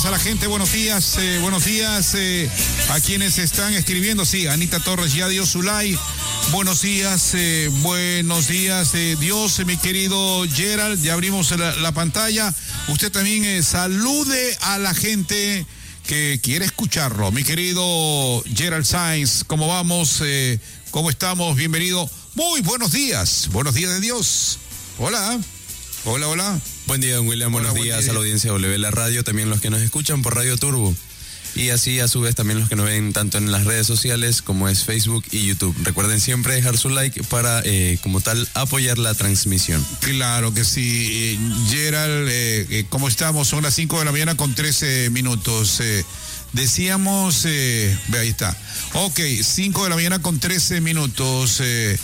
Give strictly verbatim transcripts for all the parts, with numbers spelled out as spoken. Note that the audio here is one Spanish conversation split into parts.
a la gente, buenos días, eh, buenos días eh, a quienes están escribiendo. Sí, Anita Torres ya dio su like. Buenos días, eh, buenos días, eh, Dios, eh, mi querido Gerald, ya abrimos la, la pantalla. Usted también eh, salude a la gente que quiere escucharlo. Mi querido Gerald Sainz, ¿cómo vamos? Eh, ¿Cómo estamos? Bienvenido. Muy buenos días, buenos días de Dios. Hola, hola, hola. Buen día, don William, buenos Hola, días buen día. a la audiencia de W La Radio, también los que nos escuchan por Radio Turbo. Y así a su vez también los que nos ven tanto en las redes sociales como es Facebook y YouTube. Recuerden siempre dejar su like para, eh, como tal, apoyar la transmisión. Claro que sí. Eh, Gerald, eh, eh, ¿cómo estamos? Son las cinco de la mañana con trece minutos. Eh, decíamos, eh, ve ahí está. Ok, cinco de la mañana con trece minutos. Eh,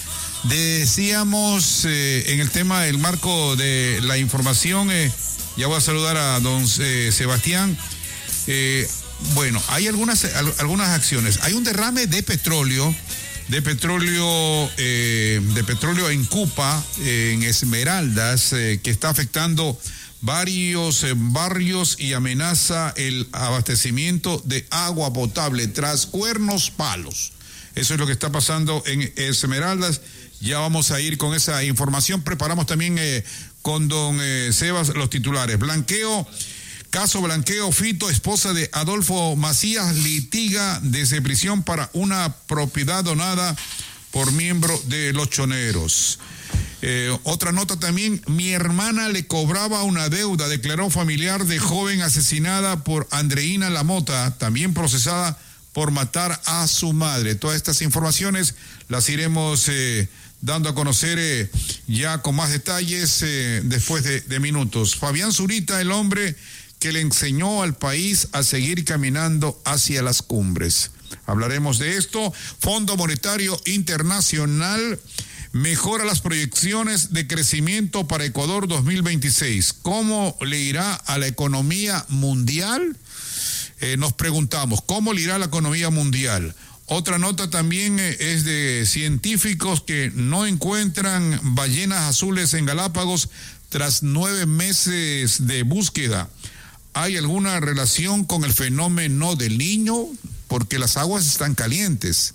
decíamos eh, en el tema del marco de la información, eh, ya voy a saludar a don eh, Sebastián. Eh, Bueno, hay algunas algunas acciones. Hay un derrame de petróleo, de petróleo, eh, de petróleo en Cupa, eh, en Esmeraldas, eh, que está afectando varios eh, barrios y amenaza el abastecimiento de agua potable tras cuernos palos. Eso es lo que está pasando en Esmeraldas. Ya vamos a ir con esa información. Preparamos también eh, con don eh, Sebas los titulares. Blanqueo. Caso blanqueo, Fito, esposa de Adolfo Macías, litiga desde prisión para una propiedad donada por miembro de Los Choneros. Eh, otra nota también, mi hermana le cobraba una deuda, declaró familiar de joven asesinada por Andreina Lamota, también procesada por matar a su madre. Todas estas informaciones las iremos eh, dando a conocer eh, ya con más detalles eh, después de, de minutos. Fabián Zurita, el hombre que le enseñó al país a seguir caminando hacia las cumbres. Hablaremos de esto. Fondo Monetario Internacional mejora las proyecciones de crecimiento para Ecuador dos mil veintiséis. ¿Cómo le irá a la economía mundial? Eh, nos preguntamos, ¿cómo le irá a la economía mundial? Otra nota también eh, es de científicos que no encuentran ballenas azules en Galápagos tras nueve meses de búsqueda. ¿Hay alguna relación con el fenómeno del Niño? Porque las aguas están calientes.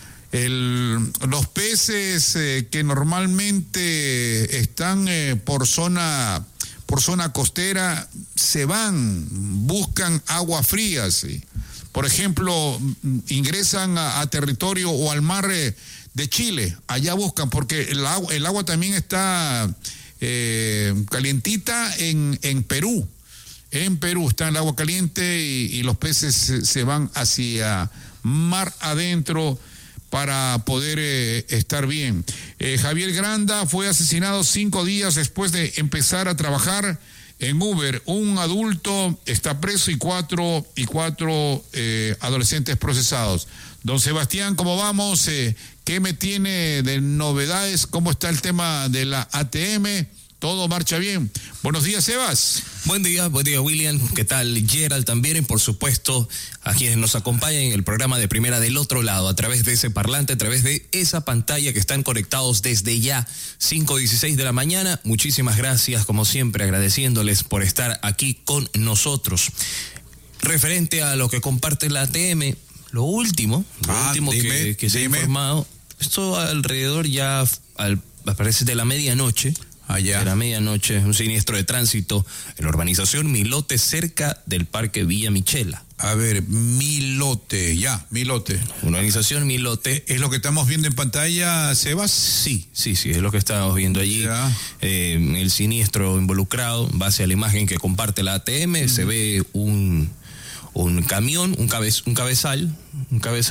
El, los peces eh, que normalmente están eh, por zona, por zona costera se van, buscan aguas frías. ¿Sí? Por ejemplo, ingresan a, a territorio o al mar eh, de Chile. Allá buscan, porque el agua, el agua también está eh, calientita en, en Perú. En Perú está el agua caliente y, y los peces se, se van hacia mar adentro para poder eh, estar bien. Eh, Javier Granda fue asesinado cinco días después de empezar a trabajar en Uber. Un adulto está preso y cuatro, y cuatro eh, adolescentes procesados. Don Sebastián, ¿cómo vamos? Eh, ¿Qué me tiene de novedades? ¿Cómo está el tema de la A T M? Todo marcha bien. Buenos días, Sebas. Buen día, buen día, William. ¿Qué tal, Gerald? También, y por supuesto, a quienes nos acompañan en el programa de Primera del otro lado, a través de ese parlante, a través de esa pantalla que están conectados desde ya, cinco dieciséis de la mañana. Muchísimas gracias, como siempre, agradeciéndoles por estar aquí con nosotros. Referente a lo que comparte la A T M, lo último, lo ah, último dime, que, que se ha dime. informado, esto alrededor ya, al, parece de la medianoche, Allá. De la medianoche, un siniestro de tránsito en la urbanización Milote, cerca del Parque Villa Michela. A ver, Milote, ya, Milote. Urbanización Milote. ¿Es lo que estamos viendo en pantalla, Sebas? Sí, sí, sí, es lo que estamos viendo allí. Ya. Eh, el siniestro involucrado, en base a la imagen que comparte la A T M, mm. se ve un, un camión, un, cabe, un cabezal, un cabezal.